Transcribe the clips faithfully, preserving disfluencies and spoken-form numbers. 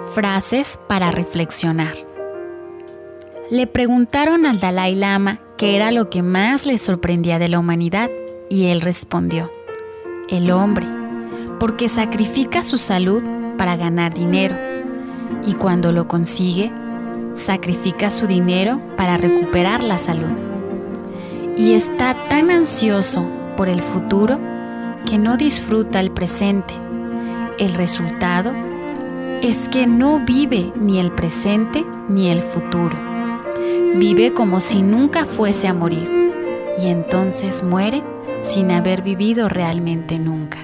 Frases para reflexionar. Le preguntaron al Dalai Lama qué era lo que más le sorprendía de la humanidad y él respondió: el hombre, porque sacrifica su salud para ganar dinero y cuando lo consigue, sacrifica su dinero para recuperar la salud. Y está tan ansioso por el futuro que no disfruta el presente. El resultado es que no vive ni el presente ni el futuro. Vive como si nunca fuese a morir y entonces muere sin haber vivido realmente nunca.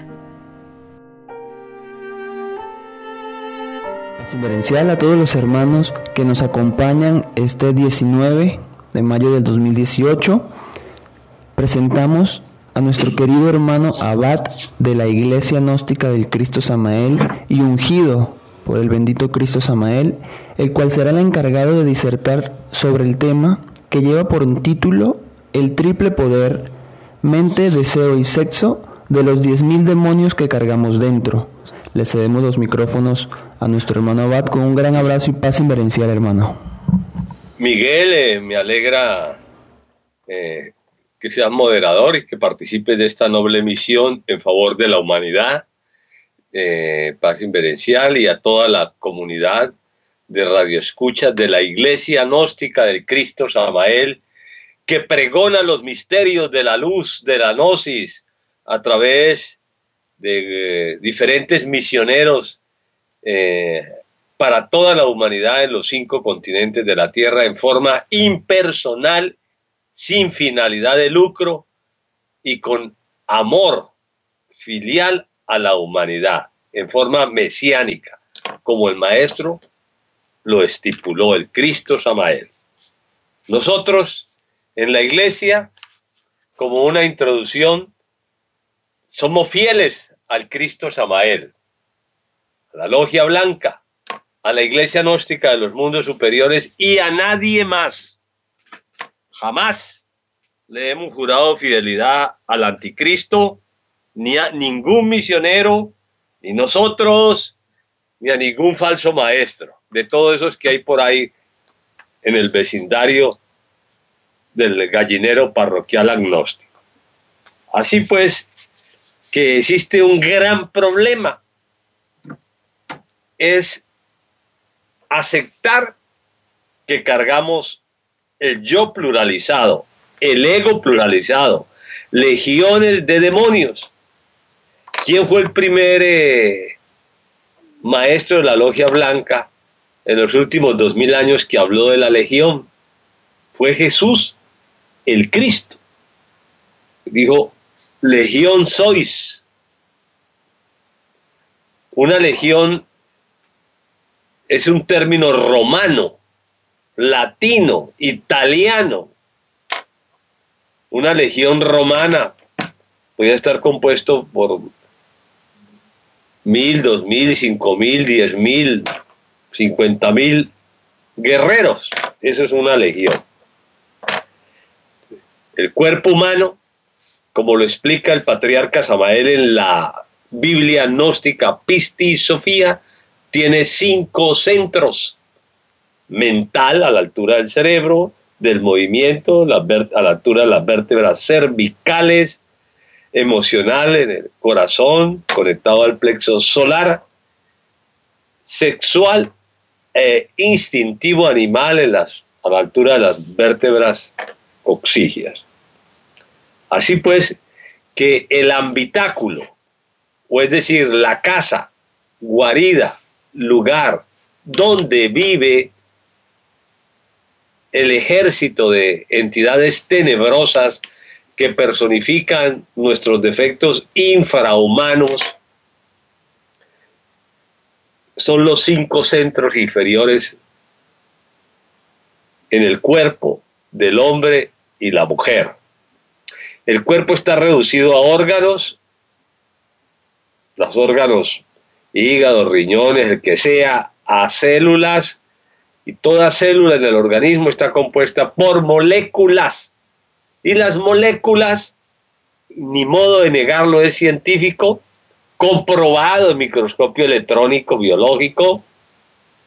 Reverencial a todos los hermanos que nos acompañan este diecinueve de mayo del dos mil dieciocho. Presentamos a nuestro querido hermano abad de la Iglesia Gnóstica del Cristo Samael y ungido por el bendito Cristo Samael, el cual será el encargado de disertar sobre el tema que lleva por título El triple poder, mente, deseo y sexo de los diez mil demonios que cargamos dentro. Le cedemos los micrófonos a nuestro hermano abad con un gran abrazo y paz inverencial, hermano. Miguel, eh, me alegra eh, que seas moderador y que participes de esta noble misión en favor de la humanidad. Eh, paz inverencial, y a toda la comunidad de radioescuchas de la Iglesia Gnóstica del Cristo Samael, que pregona los misterios de la luz, de la gnosis, a través de eh, diferentes misioneros eh, para toda la humanidad en los cinco continentes de la tierra, en forma impersonal, sin finalidad de lucro y con amor filial a la humanidad, en forma mesiánica, como el Maestro lo estipuló, el Cristo Samael. Nosotros, en la Iglesia, como una introducción, somos fieles al Cristo Samael, a la Logia Blanca, a la Iglesia Gnóstica de los Mundos Superiores y a nadie más. Jamás le hemos jurado fidelidad al Anticristo, ni a ningún misionero, ni nosotros, ni a ningún falso maestro, de todos esos que hay por ahí en el vecindario del gallinero parroquial agnóstico. Así pues, que existe un gran problema, es aceptar que cargamos el yo pluralizado, el ego pluralizado, legiones de demonios. ¿Quién fue el primer eh, maestro de la Logia Blanca en los últimos dos mil años que habló de la legión? Fue Jesús, el Cristo. Dijo: legión sois. Una legión es un término romano, latino, italiano. Una legión romana podía estar compuesto por mil, dos mil, cinco mil, diez mil, cincuenta mil guerreros. Eso es una legión. El cuerpo humano, como lo explica el patriarca Samael en la Biblia gnóstica Pistis Sofía, tiene cinco centros: mental, a la altura del cerebro, del movimiento, la a la altura de las vértebras cervicales; emocional, en el corazón, conectado al plexo solar; sexual e instintivo animal en las, a la altura de las vértebras coxígeas. Así pues, que el habitáculo, o es decir, la casa, guarida, lugar donde vive el ejército de entidades tenebrosas que personifican nuestros defectos infrahumanos, son los cinco centros inferiores en el cuerpo del hombre y la mujer. El cuerpo está reducido a órganos, los órganos, hígado, riñones, el que sea, a células, y toda célula en el organismo está compuesta por moléculas. Y las moléculas, ni modo de negarlo, es científico, comprobado en microscopio electrónico biológico,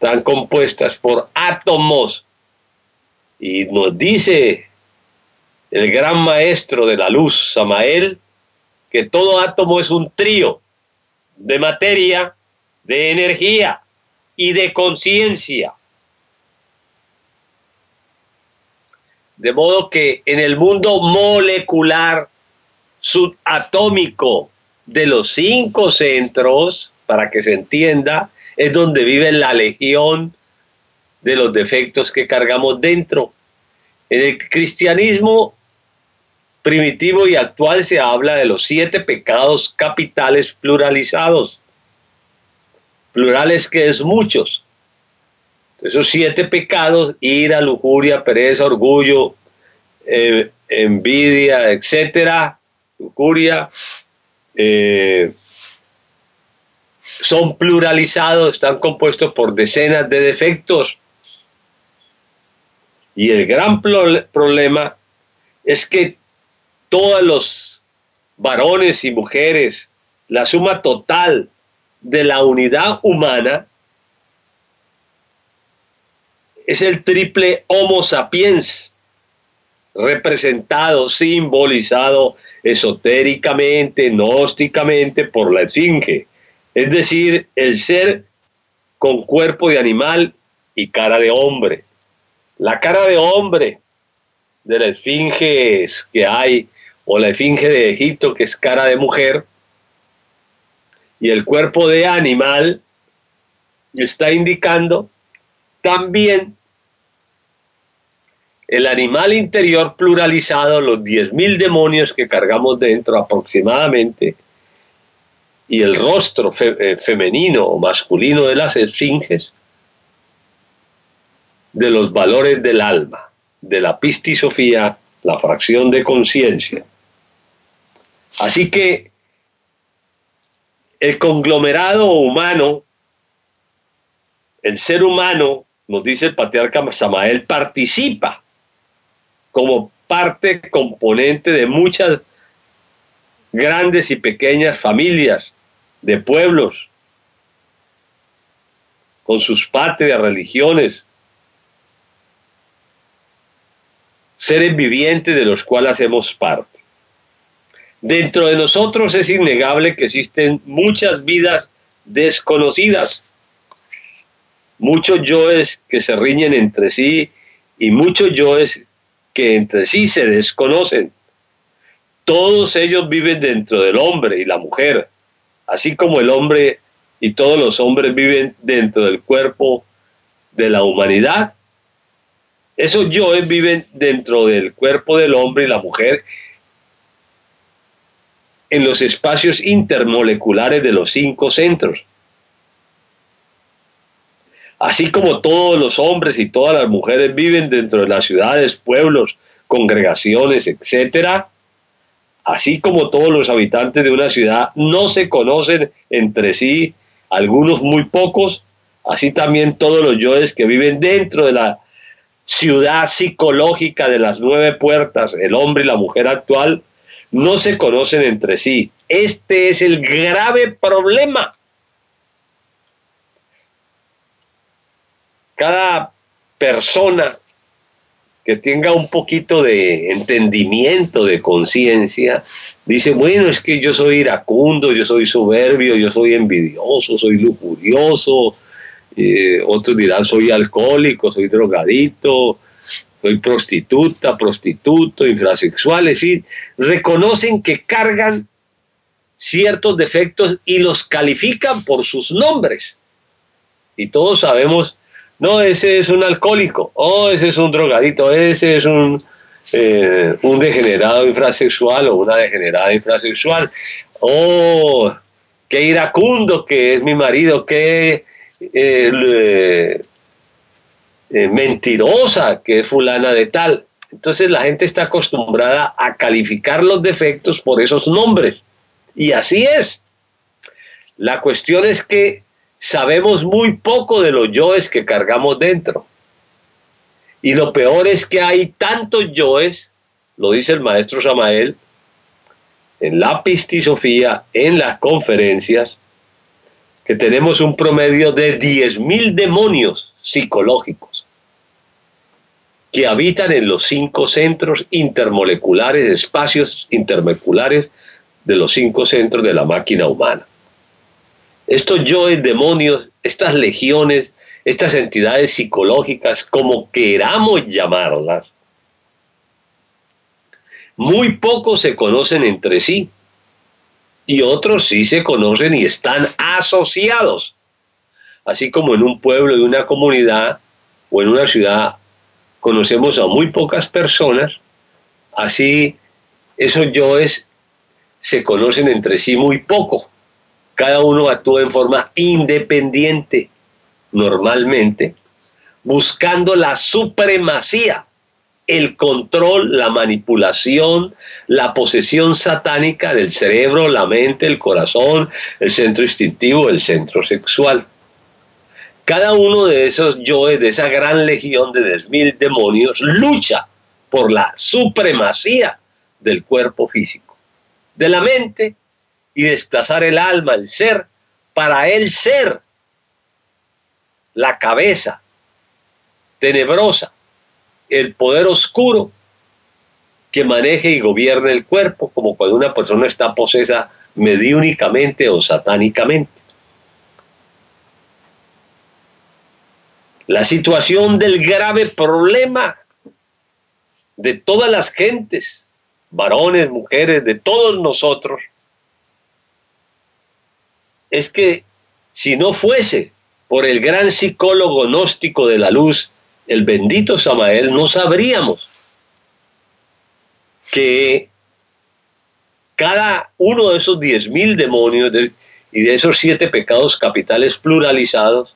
están compuestas por átomos. Y nos dice el gran maestro de la luz, Samael, que todo átomo es un trío de materia, de energía y de conciencia. De modo que en el mundo molecular subatómico de los cinco centros, para que se entienda, es donde vive la legión de los defectos que cargamos dentro. En el cristianismo primitivo y actual se habla de los siete pecados capitales pluralizados. Plurales que es muchos. Esos siete pecados: ira, lujuria, pereza, orgullo, eh, envidia, etcétera, lujuria, eh, son pluralizados, están compuestos por decenas de defectos. Y el gran pro- problema es que todos los varones y mujeres, la suma total de la unidad humana, es el triple Homo sapiens, representado, simbolizado esotéricamente, gnósticamente por la esfinge, es decir, el ser con cuerpo de animal y cara de hombre. La cara de hombre de la esfinge que hay, o la esfinge de Egipto, que es cara de mujer, y el cuerpo de animal está indicando también el animal interior pluralizado, los diez mil demonios que cargamos dentro aproximadamente, y el rostro fe, eh, femenino o masculino de las esfinges, de los valores del alma, de la pistisofía, la fracción de conciencia. Así que el conglomerado humano, el ser humano, nos dice el patriarca Samael, participa como parte componente de muchas grandes y pequeñas familias, de pueblos, con sus patrias, religiones, seres vivientes de los cuales hacemos parte. Dentro de nosotros es innegable que existen muchas vidas desconocidas, muchos yoes que se riñen entre sí y muchos yoes que entre sí se desconocen. Todos ellos viven dentro del hombre y la mujer, así como el hombre y todos los hombres viven dentro del cuerpo de la humanidad. Esos yoes viven dentro del cuerpo del hombre y la mujer en los espacios intermoleculares de los cinco centros. Así como todos los hombres y todas las mujeres viven dentro de las ciudades, pueblos, congregaciones, etcétera, así como todos los habitantes de una ciudad no se conocen entre sí, algunos muy pocos, así también todos los yoes que viven dentro de la ciudad psicológica de las nueve puertas, el hombre y la mujer actual, no se conocen entre sí. Este es el grave problema. Cada persona que tenga un poquito de entendimiento, de conciencia, dice, bueno, es que yo soy iracundo, yo soy soberbio, yo soy envidioso, soy lujurioso, eh, otros dirán, soy alcohólico, soy drogadito, soy prostituta, prostituto, infrasexual, en fin, reconocen que cargan ciertos defectos y los califican por sus nombres. Y todos sabemos, no, ese es un alcohólico, oh, ese es un drogadito, ese es un, eh, un degenerado infrasexual o una degenerada infrasexual, oh, qué iracundo que es mi marido, qué eh, eh, eh, mentirosa que es fulana de tal. Entonces la gente está acostumbrada a calificar los defectos por esos nombres, y así es. La cuestión es que sabemos muy poco de los yoes que cargamos dentro. Y lo peor es que hay tantos yoes, lo dice el maestro Samael, en la pistisofía, en las conferencias, que tenemos un promedio de diez mil demonios psicológicos que habitan en los cinco centros intermoleculares, espacios intermoleculares de los cinco centros de la máquina humana. Estos yoes demonios, estas legiones, estas entidades psicológicas, como queramos llamarlas, muy pocos se conocen entre sí y otros sí se conocen y están asociados. Así como en un pueblo, en una comunidad o en una ciudad conocemos a muy pocas personas, así esos yoes se conocen entre sí muy poco. Cada uno actúa en forma independiente, normalmente, buscando la supremacía, el control, la manipulación, la posesión satánica del cerebro, la mente, el corazón, el centro instintivo, el centro sexual. Cada uno de esos yoes, de esa gran legión de diez mil demonios, lucha por la supremacía del cuerpo físico, de la mente, y desplazar el alma, el ser, para el ser, la cabeza tenebrosa, el poder oscuro que maneje y gobierne el cuerpo, como cuando una persona está posesa mediúnicamente o satánicamente. La situación del grave problema de todas las gentes, varones, mujeres, de todos nosotros, es que si no fuese por el gran psicólogo gnóstico de la luz, el bendito Samael, no sabríamos que cada uno de esos diez mil demonios de, y de esos siete pecados capitales pluralizados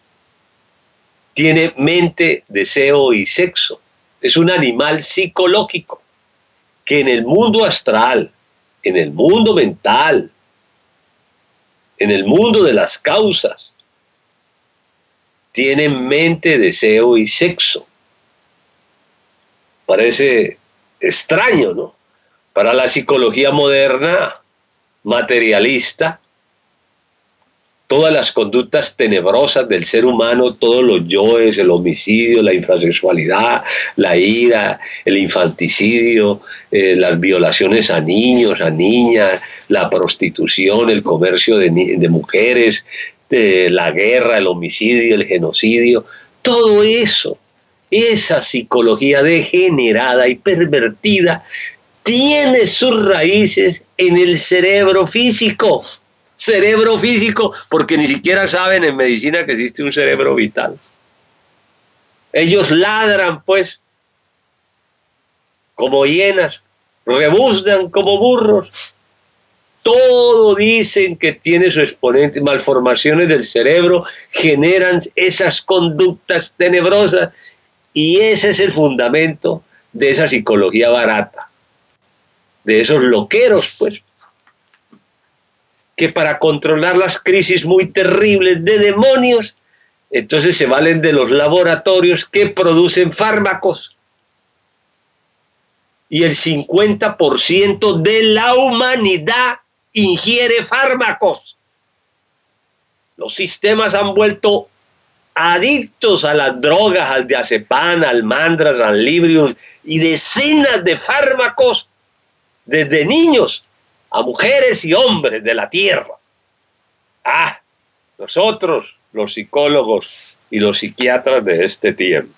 tiene mente, deseo y sexo. Es un animal psicológico que en el mundo astral, en el mundo mental, en el mundo de las causas, tienen mente, deseo y sexo. Parece extraño, ¿no? Para la psicología moderna, materialista, todas las conductas tenebrosas del ser humano, todos los yoes, el homicidio, la infrasexualidad, la ira, el infanticidio, eh, las violaciones a niños, a niñas, la prostitución, el comercio de, de mujeres, de la guerra, el homicidio, el genocidio, todo eso, esa psicología degenerada y pervertida, tiene sus raíces en el cerebro físico. Cerebro físico, porque ni siquiera saben en medicina que existe un cerebro vital. Ellos ladran, pues, como hienas, rebuznan como burros. Todo dicen que tiene su exponente, malformaciones del cerebro, generan esas conductas tenebrosas, y ese es el fundamento de esa psicología barata, de esos loqueros, pues, que para controlar las crisis muy terribles de demonios, entonces se valen de los laboratorios que producen fármacos. Y el cincuenta por ciento de la humanidad ingiere fármacos. Los sistemas han vuelto adictos a las drogas, al diazepam, al mandras, al librium y decenas de fármacos desde niños a mujeres y hombres de la tierra. Ah, nosotros, los psicólogos y los psiquiatras de este tiempo,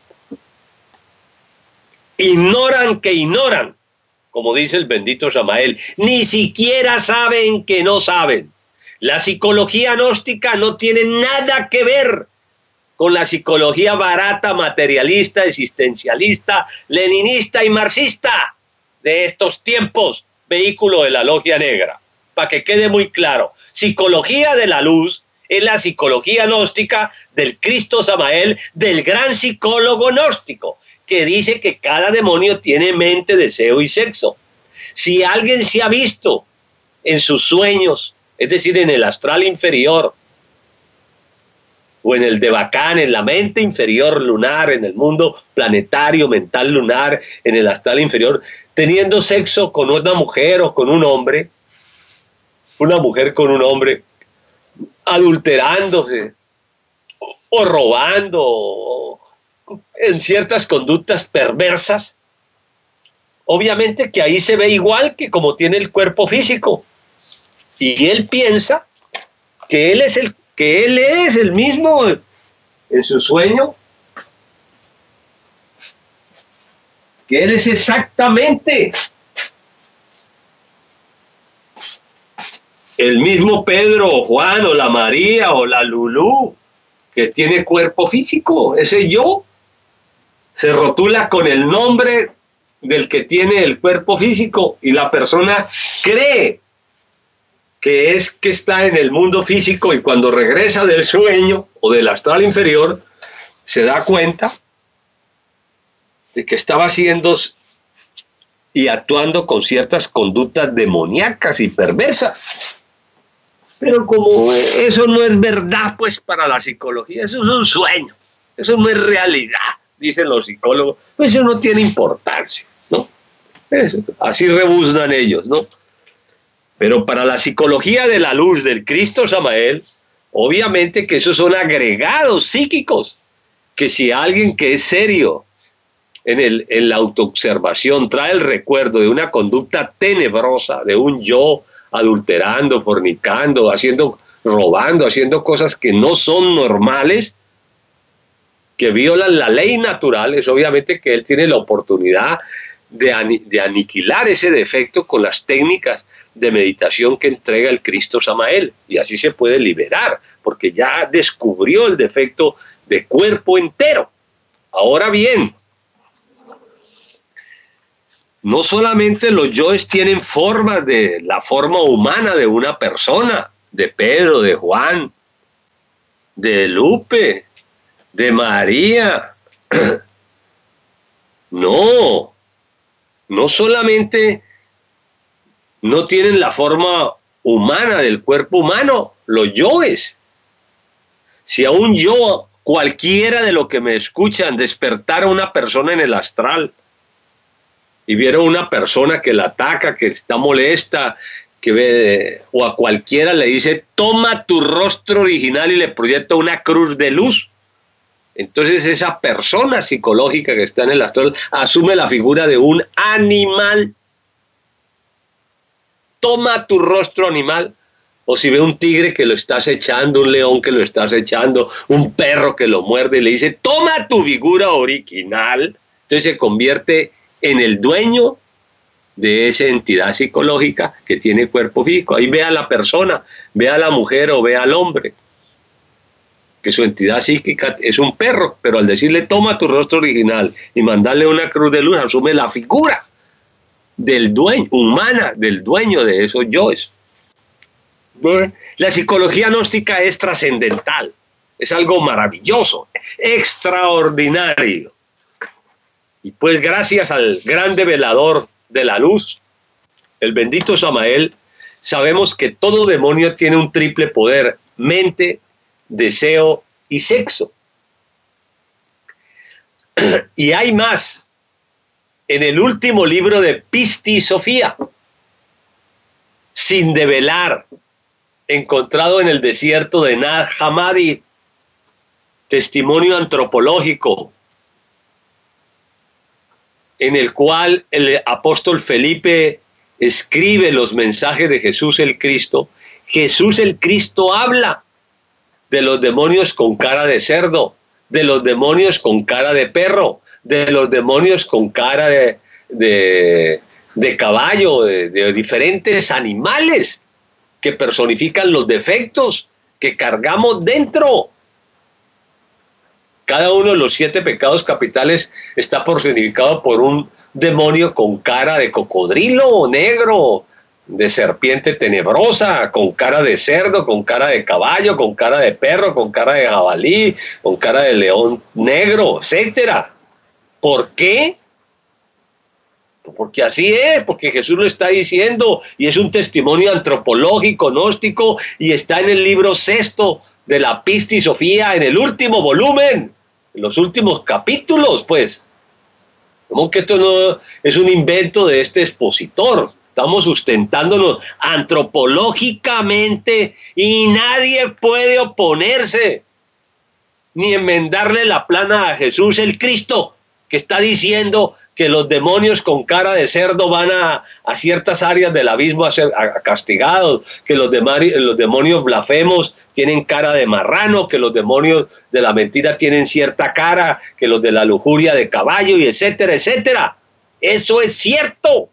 ignoran que ignoran, como dice el bendito Samael, ni siquiera saben que no saben. La psicología gnóstica no tiene nada que ver con la psicología barata, materialista, existencialista, leninista y marxista de estos tiempos, vehículo de la logia negra. Para que quede muy claro, psicología de la luz es la psicología gnóstica del Cristo Samael, del gran psicólogo gnóstico, que dice que cada demonio tiene mente, deseo y sexo. Si alguien se ha visto en sus sueños, es decir, en el astral inferior, o en el de Bacán, en la mente inferior lunar, en el mundo planetario, mental lunar, en el astral inferior, teniendo sexo con una mujer o con un hombre, una mujer con un hombre, adulterándose, o, o robando, o en ciertas conductas perversas, obviamente que ahí se ve igual que como tiene el cuerpo físico. Y él piensa que él es el, que él es el mismo en su sueño, que él es exactamente el mismo Pedro o Juan o la María o la Lulú que tiene cuerpo físico. Ese yo se rotula con el nombre del que tiene el cuerpo físico y la persona cree que es que está en el mundo físico, y cuando regresa del sueño o del astral inferior se da cuenta de que estaba haciendo y actuando con ciertas conductas demoníacas y perversas. Pero como eso no es verdad, pues para la psicología, eso es un sueño, eso no es realidad, dicen los psicólogos, pues eso no tiene importancia, ¿no? Eso, así rebuznan ellos, ¿no? Pero para la psicología de la luz del Cristo Samael, obviamente que esos son agregados psíquicos, que si alguien que es serio en, el, en la autoobservación trae el recuerdo de una conducta tenebrosa, de un yo adulterando, fornicando, haciendo, robando, haciendo cosas que no son normales, que violan la ley natural, es obviamente que él tiene la oportunidad de, ani de aniquilar ese defecto con las técnicas de meditación que entrega el Cristo Samael, y así se puede liberar, porque ya descubrió el defecto de cuerpo entero. Ahora bien, no solamente los yoes tienen formas de la forma humana de una persona, de Pedro, de Juan, de Lupe, de María. No, no solamente no tienen la forma humana del cuerpo humano, los yoes. Si a un yo, cualquiera de los que me escuchan, despertara una persona en el astral y vieron una persona que la ataca, que está molesta, que ve, o a cualquiera le dice, toma tu rostro original y le proyecta una cruz de luz, entonces esa persona psicológica que está en el astral asume la figura de un animal. Toma tu rostro animal. O si ve un tigre que lo está acechando, un león que lo está acechando, un perro que lo muerde y le dice, toma tu figura original, entonces se convierte en el dueño de esa entidad psicológica que tiene cuerpo físico. Ahí ve a la persona, ve a la mujer o ve al hombre, que su entidad psíquica es un perro, pero al decirle toma tu rostro original y mandarle una cruz de luz, asume la figura del dueño, humana, del dueño de esos yoes. La psicología gnóstica es trascendental, es algo maravilloso, extraordinario. Y pues gracias al grande velador de la luz, el bendito Samael, sabemos que todo demonio tiene un triple poder: mente, deseo y sexo. Y hay más. En el último libro de Pisti Sofía, sin develar, encontrado en el desierto de Nag Hammadi, testimonio antropológico, en el cual el apóstol Felipe escribe los mensajes de Jesús el Cristo. Jesús el Cristo habla de los demonios con cara de cerdo, de los demonios con cara de perro, de los demonios con cara de, de, de caballo, de, de diferentes animales que personifican los defectos que cargamos dentro. Cada uno de los siete pecados capitales está personificado por un demonio con cara de cocodrilo negro, de serpiente tenebrosa, con cara de cerdo, con cara de caballo, con cara de perro, con cara de jabalí, con cara de león negro, etcétera. ¿Por qué? Porque así es, porque Jesús lo está diciendo y es un testimonio antropológico, gnóstico, y está en el libro sexto de la Pisti Sofía, en el último volumen, en los últimos capítulos, pues. Como que esto no es un invento de este expositor, Estamos sustentándonos antropológicamente y nadie puede oponerse ni enmendarle la plana a Jesús el Cristo, que está diciendo que los demonios con cara de cerdo van a, a ciertas áreas del abismo a ser a, a castigados, que los, demari, los demonios blasfemos tienen cara de marrano, que los demonios de la mentira tienen cierta cara, que los de la lujuria de caballo, y etcétera, etcétera. Eso es cierto.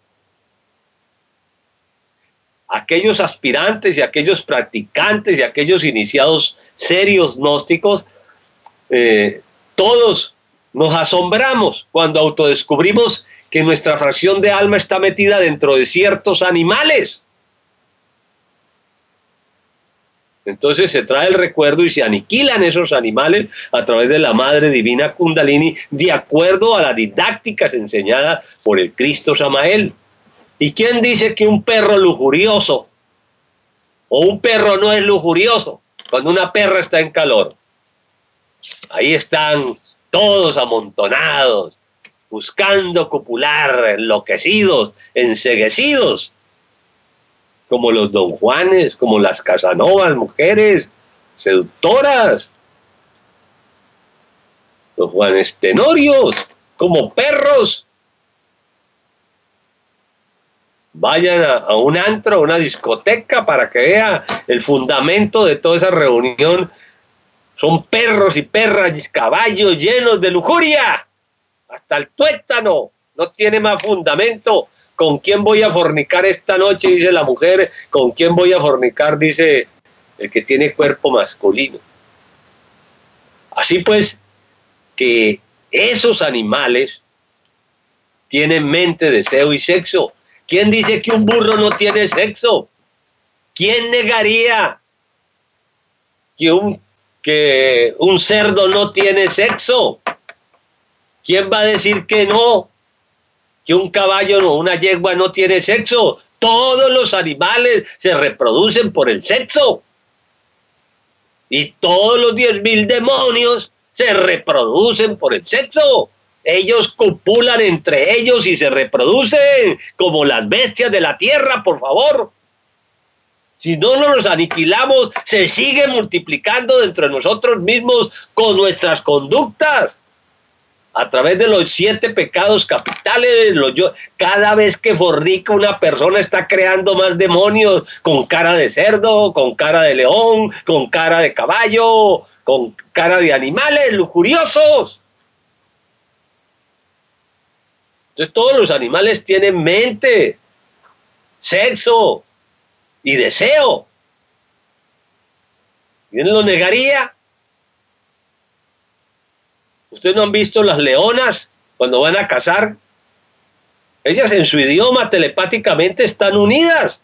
Aquellos aspirantes y aquellos practicantes y aquellos iniciados serios gnósticos, eh, todos nos asombramos cuando autodescubrimos que nuestra fracción de alma está metida dentro de ciertos animales. Entonces se trae el recuerdo y se aniquilan esos animales a través de la Madre Divina Kundalini, de acuerdo a las didácticas enseñadas por el Cristo Samael. ¿Y quién dice que un perro lujurioso o un perro no es lujurioso cuando una perra está en calor? Ahí están todos amontonados, buscando copular, enloquecidos, enceguecidos, como los Don Juanes, como las Casanovas, mujeres seductoras, los Juanes Tenorios, como perros. Vayan a, a un antro, a una discoteca, para que vea el fundamento de toda esa reunión. Son perros y perras, caballos llenos de lujuria, hasta el tuétano, no tiene más fundamento. ¿Con quién voy a fornicar esta noche?, dice la mujer. ¿Con quién voy a fornicar?, dice el que tiene cuerpo masculino. Así pues, que esos animales tienen mente, deseo y sexo. ¿Quién dice que un burro no tiene sexo? ¿Quién negaría que un que un cerdo no tiene sexo? ¿Quién va a decir que no? Que un caballo o una yegua no tiene sexo. Todos los animales se reproducen por el sexo. Y todos los diez mil demonios se reproducen por el sexo. Ellos copulan entre ellos y se reproducen como las bestias de la tierra, por favor. Si no nos los aniquilamos, se sigue multiplicando dentro de nosotros mismos con nuestras conductas. A través de los siete pecados capitales, los yo, cada vez que fornica una persona está creando más demonios con cara de cerdo, con cara de león, con cara de caballo, con cara de animales lujuriosos. Entonces todos los animales tienen mente, sexo y deseo. ¿Quién lo negaría? ¿Ustedes no han visto las leonas cuando van a cazar? Ellas en su idioma telepáticamente están unidas.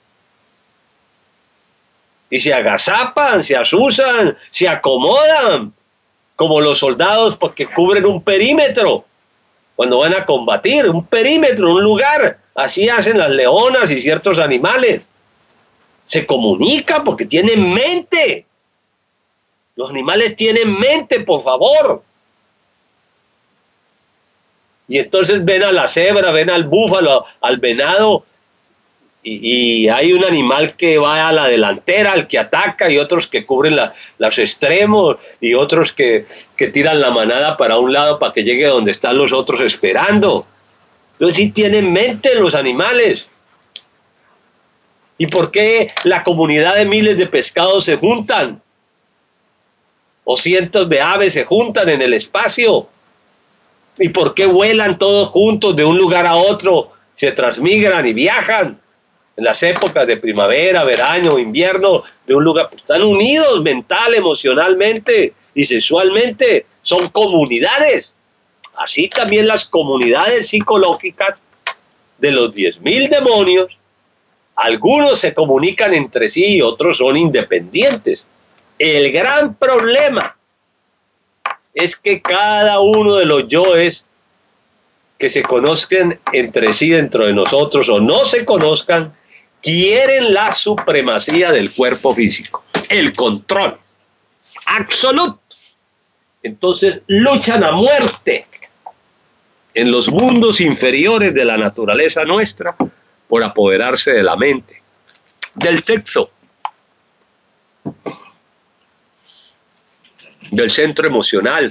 Y se agazapan, se asusan, se acomodan, como los soldados porque cubren un perímetro cuando van a combatir, un perímetro, un lugar. Así hacen las leonas y ciertos animales. Se comunican porque tienen mente. Los animales tienen mente, por favor. Y entonces ven a la cebra, ven al búfalo, al venado, y, y hay un animal que va a la delantera, al que ataca, y otros que cubren la, los extremos, y otros que, que tiran la manada para un lado para que llegue a donde están los otros esperando. Entonces sí tienen mente los animales. ¿Y por qué la comunidad de miles de pescados se juntan? O cientos de aves se juntan en el espacio. ¿Y por qué vuelan todos juntos de un lugar a otro? Se transmigran y viajan en las épocas de primavera, verano, invierno, de un lugar. Están unidos mental, emocionalmente y sexualmente. Son comunidades. Así también las comunidades psicológicas de los diez mil demonios. Algunos se comunican entre sí y otros son independientes. El gran problema es que cada uno de los yoes que se conozcan entre sí dentro de nosotros o no se conozcan, quieren la supremacía del cuerpo físico, el control absoluto. Entonces luchan a muerte en los mundos inferiores de la naturaleza nuestra por apoderarse de la mente, del sexo, del centro emocional.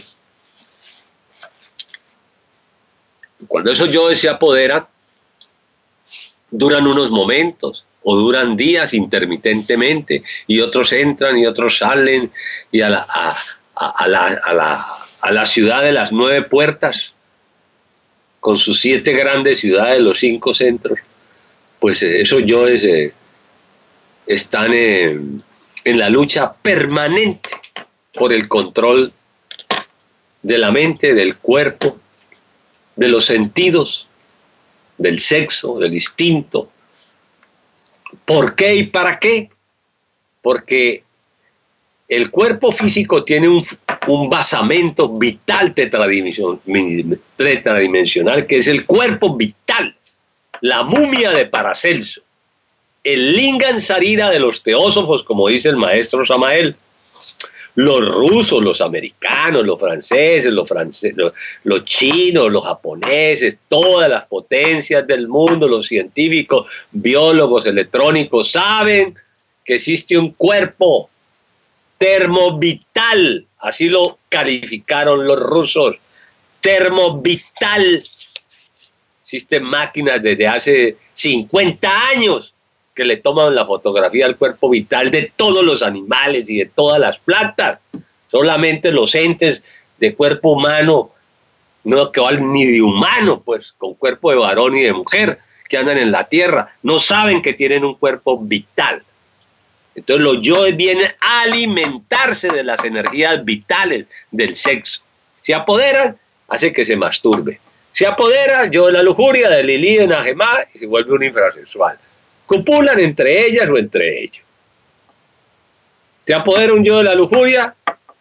Cuando esos yoes se apoderan, duran unos momentos o duran días intermitentemente, y otros entran y otros salen, y a la, a, a, a la, a la, a la ciudad de las nueve puertas, con sus siete grandes ciudades, los cinco centros, pues esos yoes eh, están en, en la lucha permanente por el control de la mente, del cuerpo, de los sentidos, del sexo, del instinto. ¿Por qué y para qué? Porque el cuerpo físico tiene un, un basamento vital tetradimensional, tetradimensional, que es el cuerpo vital, la mumia de Paracelso, el lingam sarira de los teósofos, como dice el maestro Samael. Los rusos, los americanos, los franceses, los, france los, los chinos, los japoneses, todas las potencias del mundo, los científicos, biólogos, electrónicos, saben que existe un cuerpo termovital, así lo calificaron los rusos, termovital. Existen máquinas desde hace cincuenta años que le toman la fotografía al cuerpo vital de todos los animales y de todas las plantas. Solamente los entes de cuerpo humano, no que valen ni de humano, pues, con cuerpo de varón y de mujer, que andan en la tierra, no saben que tienen un cuerpo vital. Entonces los yoes vienen a alimentarse de las energías vitales del sexo. Se apoderan, hace que se masturbe. Se apodera yo de la lujuria, de Lilí, de Najemá, y se vuelve un infrasexual. Copulan entre ellas o entre ellos. Se apodera un yo de la lujuria,